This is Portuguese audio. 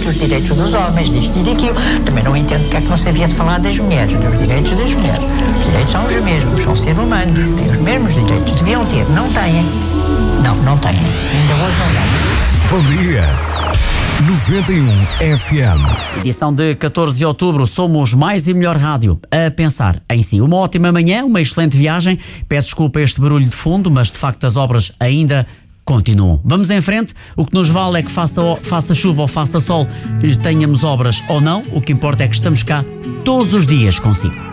os direitos dos homens, disto e daquilo. Também não entendo porque é que não se havia de falar das mulheres, dos direitos das mulheres. Os direitos são os mesmos, são seres humanos, têm os mesmos direitos. Deviam ter, não têm. Não têm. Ainda hoje não têm. Bom dia. 91 FM. Edição de 14 de outubro, somos mais e melhor rádio a pensar em si. Uma ótima manhã, uma excelente viagem. Peço desculpa a este barulho de fundo, mas de facto as obras ainda continuam. Vamos em frente. O que nos vale é que faça chuva ou faça sol, tenhamos obras ou não. O que importa é que estamos cá todos os dias consigo.